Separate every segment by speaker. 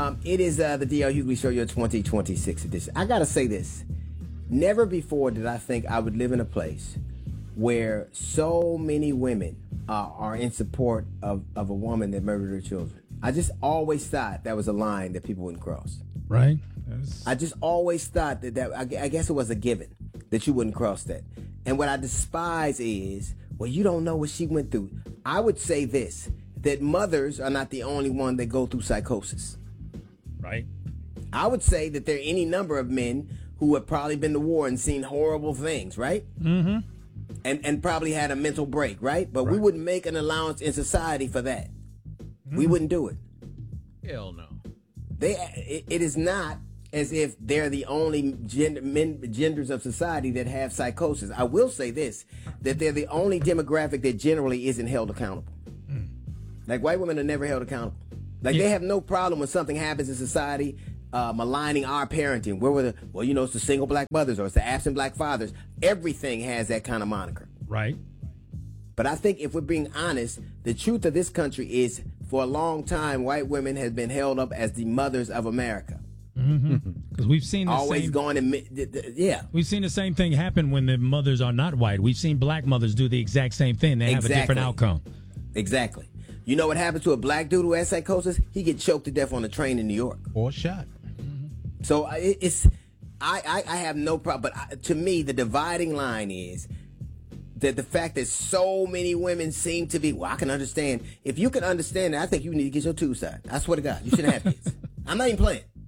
Speaker 1: It is the D.L. Hughley Show, your 2026 edition. I gotta say this. Never before did I think I would live in a place where so many women are in support of a woman that murdered her children. I just always thought that was a line that people wouldn't cross.
Speaker 2: Right.
Speaker 1: I just always thought that I guess it was a given that you wouldn't cross that. And what I despise is, well, you don't know what she went through. I would say this, that mothers are not the only one that go through psychosis.
Speaker 2: Right.
Speaker 1: I would say that there are any number of men who have probably been to war and seen horrible things, right?
Speaker 2: Mm-hmm.
Speaker 1: And probably had a mental break, right? But we wouldn't make an allowance in society for that.
Speaker 2: Mm-hmm.
Speaker 1: We wouldn't do it.
Speaker 3: Hell no.
Speaker 1: It is not as if they're the only genders of society that have psychosis. I will say this, that they're the only demographic that generally isn't held accountable. Like, white women are never held accountable. Like, they have no problem when something happens in society, maligning our parenting. It's the single black mothers or it's the absent black fathers. Everything has that kind of moniker.
Speaker 2: Right.
Speaker 1: But I think if we're being honest, the truth of this country is, for a long time, white women have been held up as the mothers of America.
Speaker 2: Because we've seen the
Speaker 1: always
Speaker 2: same,
Speaker 1: going and
Speaker 2: we've seen the same thing happen when the mothers are not white. We've seen black mothers do the exact same thing. They have a different outcome.
Speaker 1: Exactly. You know what happens to a black dude who has psychosis? He gets choked to death on a train in New York.
Speaker 3: Or shot.
Speaker 1: So I have no problem. But to me, the dividing line is that the fact that so many women seem to be, well, I can understand. If you can understand that, I think you need to get your tubes tied. I swear to God, you shouldn't have kids. I'm not even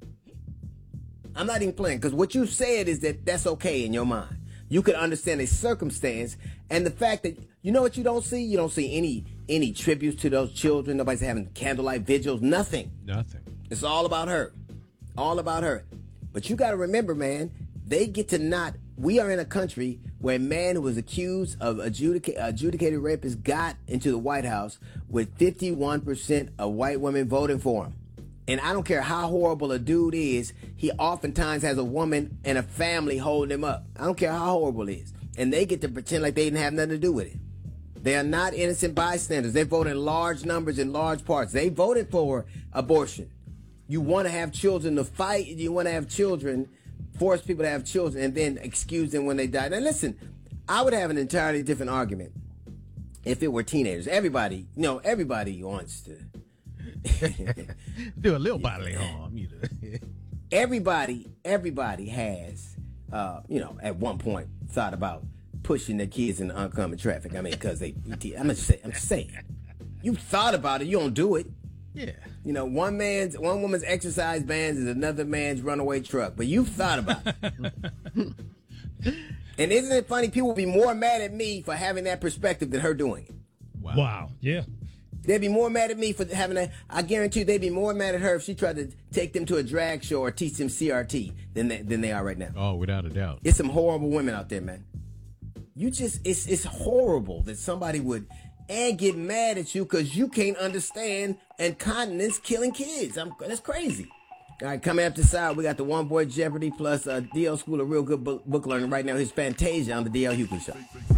Speaker 1: playing. Because what you said is that that's okay in your mind. You can understand a circumstance, and the fact that, you know what you don't see? You don't see any tributes to those children. Nobody's having candlelight vigils. Nothing. It's all about her. All about her. But you got to remember, man, we are in a country where a man who was accused of adjudicated rapist got into the White House with 51% of white women voting for him. And I don't care how horrible a dude is, he oftentimes has a woman and a family holding him up. I don't care how horrible it is. And they get to pretend like they didn't have nothing to do with it. They are not innocent bystanders. They vote in large numbers in large parts. They voted for abortion. You want to have children to fight. You want to have children, force people to have children, and then excuse them when they die. Now listen, I would have an entirely different argument if it were teenagers. Everybody wants to
Speaker 3: do a little bodily harm.
Speaker 1: Everybody has, at one point thought about pushing their kids into oncoming traffic. I mean, because I'm just saying, you thought about it, you don't do it.
Speaker 3: Yeah.
Speaker 1: One woman's exercise bands is another man's runaway truck, but you've thought about it. And isn't it funny? People will be more mad at me for having that perspective than her doing it.
Speaker 2: Wow. Yeah.
Speaker 1: They'd be more mad at me for having that. I guarantee you they'd be more mad at her if she tried to take them to a drag show or teach them CRT than they are right now.
Speaker 3: Oh, without a doubt.
Speaker 1: It's some horrible women out there, man. It's horrible that somebody would get mad at you because you can't understand incontinence killing kids. That's crazy. All right, coming up the side, we got the One Boy Jeopardy plus DL School of Real Good Book Learning. Right now, his Fantasia on the DL Hughley Show.